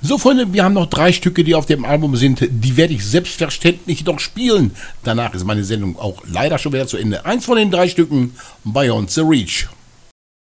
So, Freunde, wir haben noch 3 Stücke, die auf dem Album sind. Die werde ich selbstverständlich noch spielen. Danach ist meine Sendung auch leider schon wieder zu Ende. Eins von den 3 Stücken, Beyond the Reach.